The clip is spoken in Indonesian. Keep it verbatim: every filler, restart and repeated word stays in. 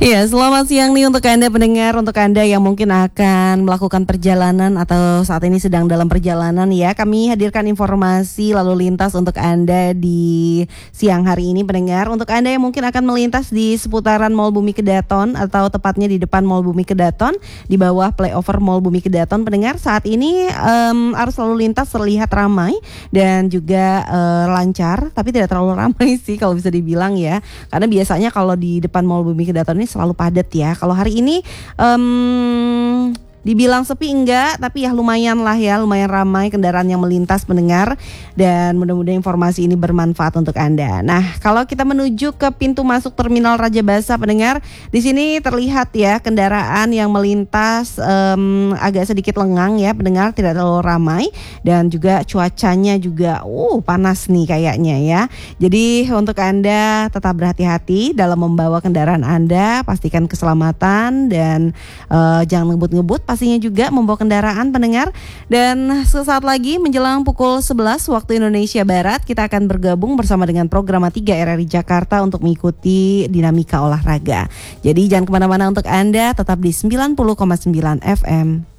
Iya, selamat siang nih untuk Anda pendengar, untuk Anda yang mungkin akan melakukan perjalanan atau saat ini sedang dalam perjalanan ya. Kami hadirkan informasi lalu lintas untuk Anda di siang hari ini pendengar. Untuk Anda yang mungkin akan melintas di seputaran Mall Bumi Kedaton atau tepatnya di depan Mall Bumi Kedaton, di bawah flyover Mall Bumi Kedaton pendengar, saat ini um, arus lalu lintas terlihat ramai dan juga uh, lancar, tapi tidak terlalu ramai sih kalau bisa dibilang ya. Karena biasanya kalau di depan Mall Bumi Kedaton ini selalu padat ya. Kalau hari ini um, dibilang sepi enggak, tapi ya lumayan lah ya, lumayan ramai kendaraan yang melintas pendengar, dan mudah-mudahan informasi ini bermanfaat untuk Anda. Nah, kalau kita menuju ke pintu masuk Terminal Raja Basa pendengar, di sini terlihat ya kendaraan yang melintas um, agak sedikit lengang ya pendengar, tidak terlalu ramai, dan juga cuacanya juga uh panas nih kayaknya ya. Jadi untuk Anda tetap berhati-hati dalam membawa kendaraan Anda, pastikan keselamatan dan uh, jangan ngebut-ngebut. Pastinya juga membawa kendaraan pendengar. Dan sesaat lagi menjelang pukul sebelas waktu Indonesia Barat, kita akan bergabung bersama dengan program tiga R R I Jakarta untuk mengikuti dinamika olahraga. Jadi jangan kemana-mana untuk Anda, tetap di sembilan puluh koma sembilan F M.